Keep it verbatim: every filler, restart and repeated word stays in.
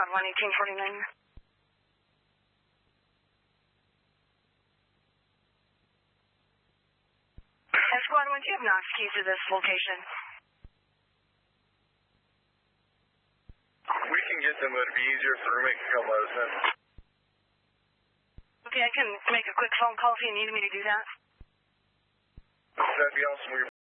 Squad one, eighteen forty-nine. And Squad one, do you have Knox keys to this location? We can get them, but it'd be easier for roommate to come let us in. Okay, I can make a quick phone call if you need me to do that. That'd be awesome. We